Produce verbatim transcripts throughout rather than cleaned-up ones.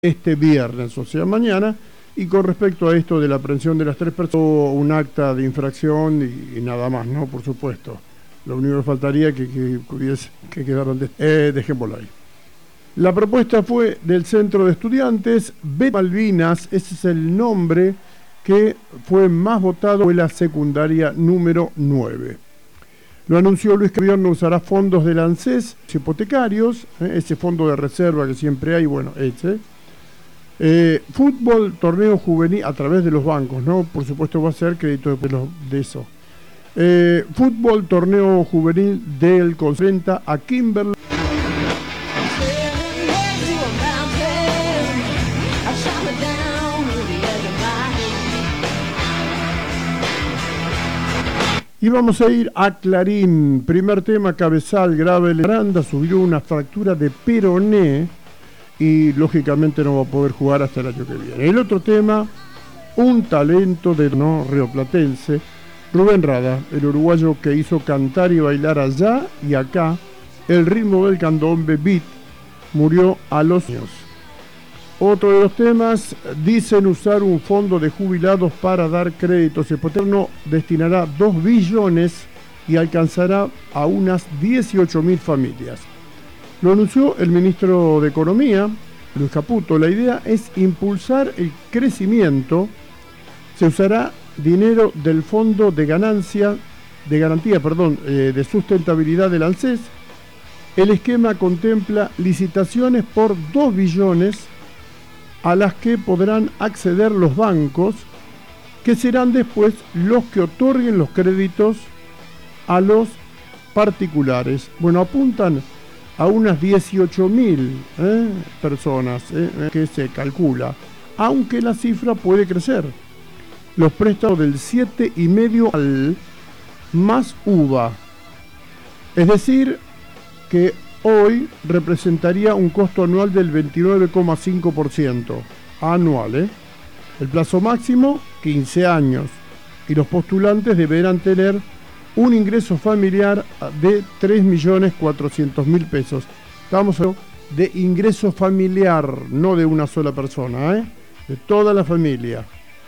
este viernes, o sea, mañana. Y con respecto a esto de la aprehensión de las tres personas, un acta de infracción y, y nada más, ¿no? Por supuesto. Lo único que faltaría que, que, hubiese, que quedaran de, eh, dejémoslo ahí. La propuesta fue del Centro de Estudiantes B Malvinas, ese es el nombre que fue más votado, fue la secundaria número nueve. Lo anunció Luis, que el gobierno usará fondos del ANSES hipotecarios, eh, ese fondo de reserva que siempre hay, bueno, ese. Eh, fútbol, torneo juvenil a través de los bancos, ¿no? Por supuesto va a ser crédito de, los, de eso. Eh, fútbol, torneo juvenil del confrenta a Kimberley. Y vamos a ir a Clarín. Primer tema, cabezal grave. Aranda sufrió una fractura de peroné y lógicamente no va a poder jugar hasta el año que viene. El otro tema, un talento de no rioplatense, Rubén Rada, el uruguayo que hizo cantar y bailar allá y acá el ritmo del candombe beat, murió a los años. Otro de los temas, dicen usar un fondo de jubilados para dar créditos. El Paterno destinará dos billones y alcanzará a unas dieciocho mil familias. Lo anunció el ministro de Economía, Luis Caputo. La idea es impulsar el crecimiento. Se usará dinero del Fondo de Ganancia, de Garantía, perdón, eh, de Sustentabilidad del ANSES. El esquema contempla licitaciones por dos billones a las que podrán acceder los bancos, que serán después los que otorguen los créditos a los particulares. Bueno, apuntan a unas dieciocho mil eh, personas eh, que se calcula, aunque la cifra puede crecer. Los préstamos del siete coma cinco al más U V A, es decir, que hoy representaría un costo anual del veintinueve coma cinco por ciento anual. ¿eh? El plazo máximo, quince años, y los postulantes deberán tener un ingreso familiar de tres millones cuatrocientos mil pesos. Estamos hablando de ingreso familiar, no de una sola persona, ¿eh? de toda la familia.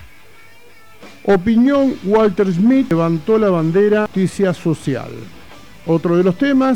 Opinión, Walter Smith levantó la bandera justicia social. Otro de los temas,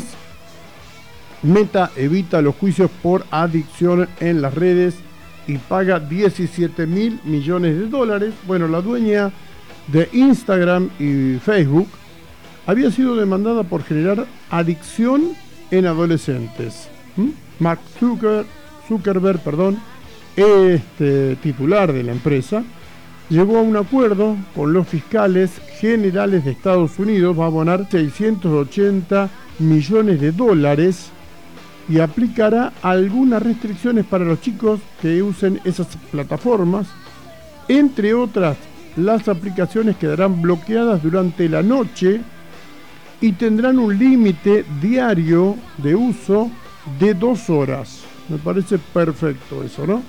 Meta evita los juicios por adicción en las redes y paga diecisiete mil millones de dólares. Bueno, la dueña de Instagram y Facebook había sido demandada por generar adicción en adolescentes. ¿Mm? Mark Zucker, Zuckerberg, perdón, este titular de la empresa, llegó a un acuerdo con los fiscales generales de Estados Unidos, va a abonar seiscientos ochenta millones de dólares y aplicará algunas restricciones para los chicos que usen esas plataformas. Entre otras, las aplicaciones quedarán bloqueadas durante la noche y tendrán un límite diario de uso de dos horas. Me parece perfecto eso, ¿no?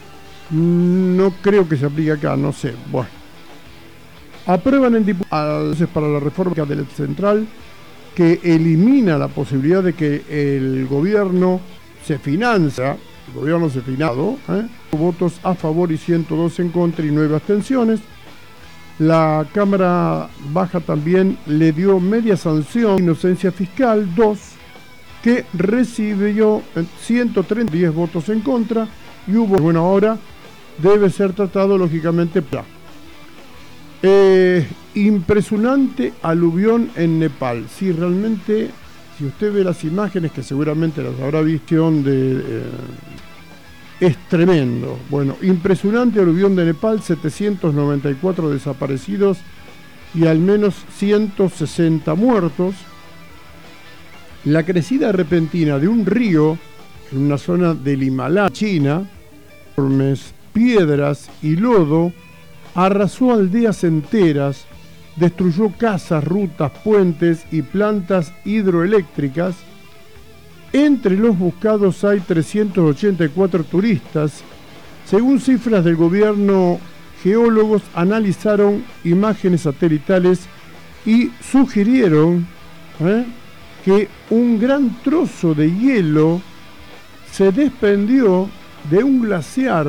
No creo que se aplique acá, no sé. Bueno. Aprueban en diputados para la reforma del Central que elimina la posibilidad de que el gobierno se financia, el gobierno se financiado, ¿eh? votos a favor y ciento dos en contra y nueve abstenciones. La Cámara Baja también le dio media sanción a Inocencia Fiscal dos, que recibió ciento treinta y diez votos en contra y hubo, bueno, ahora debe ser tratado lógicamente. Eh, impresionante aluvión en Nepal. Sí, realmente, si usted ve las imágenes, que seguramente las habrá visto, de, eh, es tremendo. Bueno, impresionante aluvión de Nepal, setecientos noventa y cuatro desaparecidos y al menos ciento sesenta muertos. La crecida repentina de un río en una zona del Himalaya, China, enormes piedras y lodo, arrasó aldeas enteras, destruyó casas, rutas, puentes y plantas hidroeléctricas. Entre los buscados hay trescientos ochenta y cuatro turistas. Según cifras del gobierno, geólogos analizaron imágenes satelitales y sugirieron ¿eh? que un gran trozo de hielo se desprendió de un glaciar